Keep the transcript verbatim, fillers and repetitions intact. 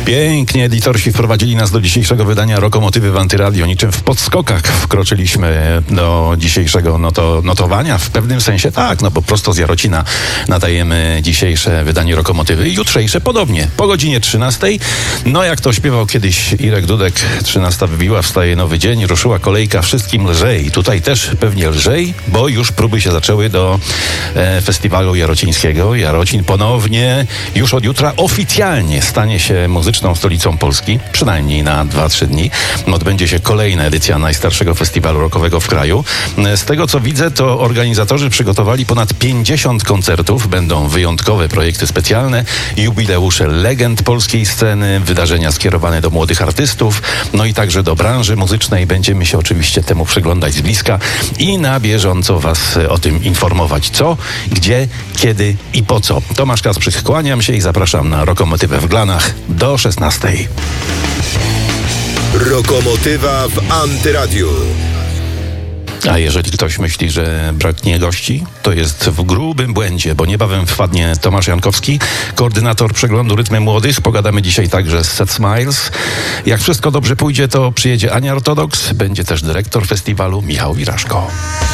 Pięknie editorsi wprowadzili nas do dzisiejszego wydania Rokomotywy w Antyradio. Niczym w podskokach wkroczyliśmy do dzisiejszego noto, notowania. W pewnym sensie tak, no bo prosto z Jarocina nadajemy dzisiejsze wydanie Rokomotywy i jutrzejsze podobnie. Po godzinie trzynastej. No jak to śpiewał kiedyś Irek Dudek, trzynasta wybiła, wstaje nowy dzień, ruszyła kolejka, wszystkim lżej. Tutaj też pewnie lżej, bo już próby się zaczęły do e, festiwalu jarocińskiego. Jarocin ponownie już od jutra oficjalnie stanie się muzyczną stolicą Polski, przynajmniej na dwa trzy dni. Odbędzie się kolejna edycja najstarszego festiwalu rockowego w kraju. Z tego co widzę, to organizatorzy przygotowali ponad pięćdziesiąt koncertów. Będą wyjątkowe projekty specjalne, jubileusze legend polskiej sceny, wydarzenia skierowane do młodych artystów, no i także do branży muzycznej. Będziemy się oczywiście temu przyglądać z bliska i na bieżąco was o tym informować. Co, gdzie, kiedy i po co. Tomasz Kasprzyk, kłaniam się i zapraszam na Rokomotywę w Glanach do szesnastej. Rokomotywa w Antyradiu. A jeżeli ktoś myśli, że braknie gości, to jest w grubym błędzie, bo niebawem wpadnie Tomasz Jankowski, koordynator przeglądu Rytmy Młodych. Pogadamy dzisiaj także z Set Smiles. Jak wszystko dobrze pójdzie, to przyjedzie Ania Ortodoks, będzie też dyrektor festiwalu Michał Wiraszko.